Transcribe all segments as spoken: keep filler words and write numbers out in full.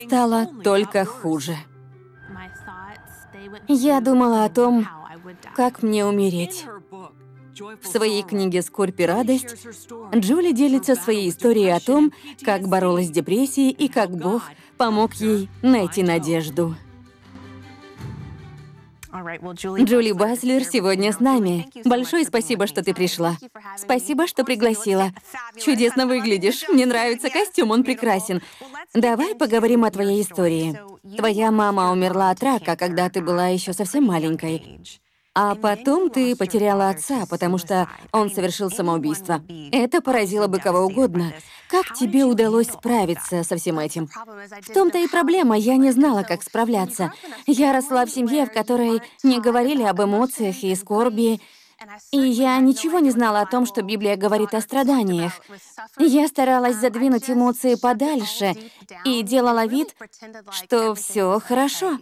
стало только хуже. Я думала о том, как мне умереть. В своей книге «Скорбь и радость» Джули делится своей историей о том, как боролась с депрессией и как Бог помог ей найти надежду. Джули Баслер сегодня с нами. Большое спасибо, что ты пришла. Спасибо, что пригласила. Чудесно выглядишь. Мне нравится костюм, он прекрасен. Давай поговорим о твоей истории. Твоя мама умерла от рака, когда ты была еще совсем маленькой. А потом ты потеряла отца, потому что он совершил самоубийство. Это поразило бы кого угодно. Как тебе удалось справиться со всем этим? В том-то и проблема, я не знала, как справляться. Я росла в семье, в которой не говорили об эмоциях и скорби, и я ничего не знала о том, что Библия говорит о страданиях. Я старалась задвинуть эмоции подальше и делала вид, что все хорошо.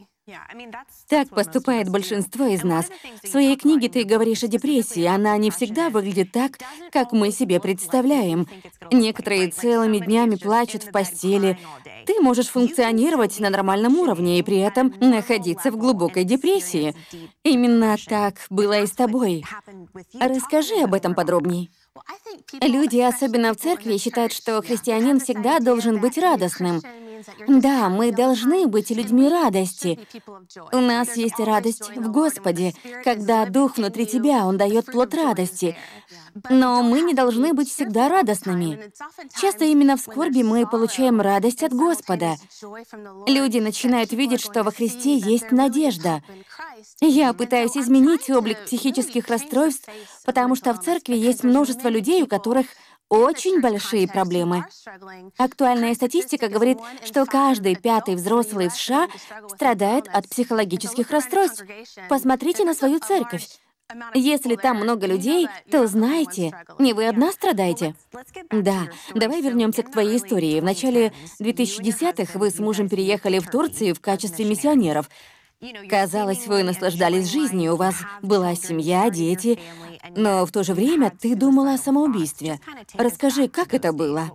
Так поступает большинство из нас. В своей книге ты говоришь о депрессии. Она не всегда выглядит так, как мы себе представляем. Некоторые целыми днями плачут в постели. Ты можешь функционировать на нормальном уровне и при этом находиться в глубокой депрессии. Именно так было и с тобой. Расскажи об этом подробней. Люди, особенно в церкви, считают, что христианин всегда должен быть радостным. Да, мы должны быть людьми радости. У нас есть радость в Господе. Когда Дух внутри тебя, Он дает плод радости. Но мы не должны быть всегда радостными. Часто именно в скорби мы получаем радость от Господа. Люди начинают видеть, что во Христе есть надежда. Я пытаюсь изменить облик психических расстройств, потому что в церкви есть множество людей, у которых очень большие проблемы. Актуальная статистика говорит, что каждый пятый взрослый в США страдает от психологических расстройств. Посмотрите на свою церковь. Если там много людей, то знаете, не вы одна страдаете. Да, давай вернемся к твоей истории. В начале две тысячи десятых вы с мужем переехали в Турцию в качестве миссионеров. Казалось, вы наслаждались жизнью, у вас была семья, дети, но в то же время ты думала о самоубийстве. Расскажи, как это было?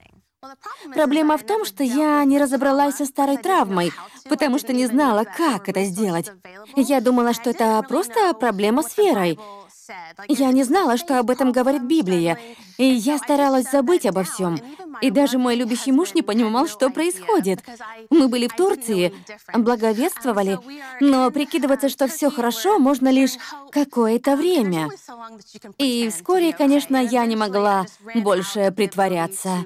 Проблема в том, что я не разобралась со старой травмой, потому что не знала, как это сделать. Я думала, что это просто проблема с верой. Я не знала, что об этом говорит Библия, и я старалась забыть обо всем. И даже мой любящий муж не понимал, что происходит. Мы были в Турции, благовествовали, но прикидываться, что все хорошо, можно лишь какое-то время. И вскоре, конечно, я не могла больше притворяться.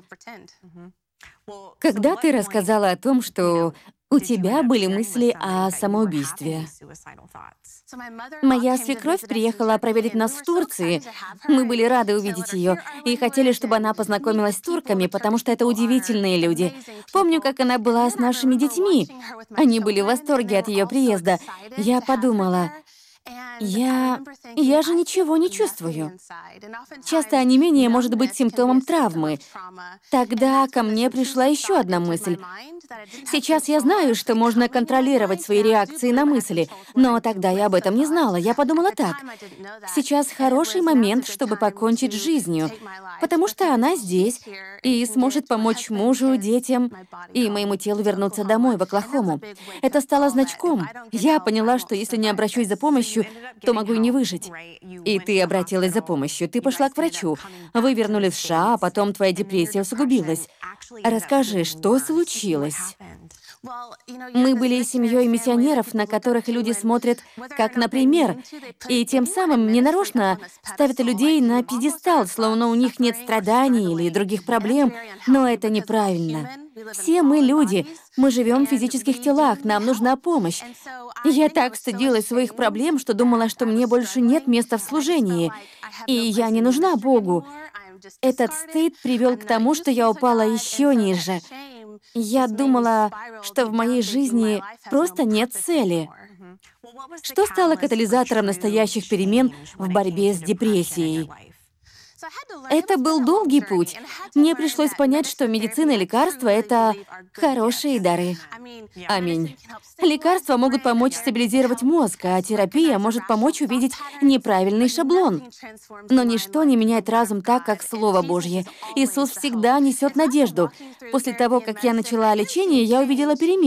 Когда ты рассказала о том, что у тебя были мысли о самоубийстве? Моя свекровь приехала проверить нас в Турции. Мы были рады увидеть ее и хотели, чтобы она познакомилась с турками, потому что это удивительные люди. Помню, как она была с нашими детьми. Они были в восторге от ее приезда. Я подумала, я... я же ничего не чувствую. Часто онемение может быть симптомом травмы. Тогда ко мне пришла еще одна мысль. Сейчас я знаю, что можно контролировать свои реакции на мысли, но тогда я об этом не знала. Я подумала так. Сейчас хороший момент, чтобы покончить с жизнью, потому что она здесь и сможет помочь мужу, детям и моему телу вернуться домой, в Оклахому. Это стало значком. Я поняла, что если не обращусь за помощью, то могу и не выжить. И ты обратилась за помощью, ты пошла к врачу. Вы вернулись в США, а потом твоя депрессия усугубилась. Расскажи, что случилось? Мы были семьей миссионеров, на которых люди смотрят как на пример, и тем самым ненарочно ставят людей на пьедестал, словно у них нет страданий или других проблем, но это неправильно. Все мы люди, мы живем в физических телах, нам нужна помощь. Я так стыдилась своих проблем, что думала, что мне больше нет места в служении, и я не нужна Богу. Этот стыд привел к тому, что я упала еще ниже. Я думала, что в моей жизни просто нет цели. Что стало катализатором настоящих перемен в борьбе с депрессией? Это был долгий путь. Мне пришлось понять, что медицина и лекарства — это хорошие дары. Аминь. Лекарства могут помочь стабилизировать мозг, а терапия может помочь увидеть неправильный шаблон. Но ничто не меняет разум так, как Слово Божье. Иисус всегда несет надежду. После того, как я начала лечение, я увидела перемены.